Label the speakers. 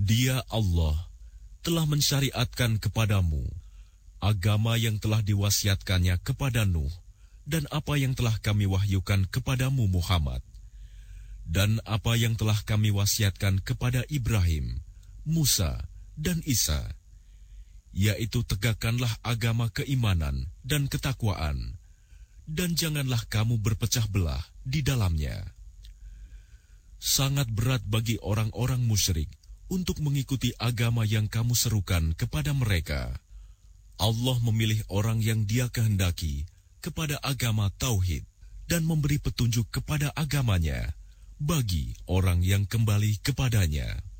Speaker 1: Dia Allah telah mensyariatkan kepadamu agama yang telah diwasiatkannya kepada Nuh dan apa yang telah kami wahyukan kepadamu Muhammad dan apa yang telah kami wasiatkan kepada Ibrahim, Musa, dan Isa, yaitu tegakkanlah agama keimanan dan ketakwaan, dan janganlah kamu berpecah belah di dalamnya. Sangat berat bagi orang-orang musyrik untuk mengikuti agama yang kamu serukan kepada mereka. Allah memilih orang yang Dia kehendaki kepada agama tauhid dan memberi petunjuk kepada agamanya bagi orang yang kembali kepadanya.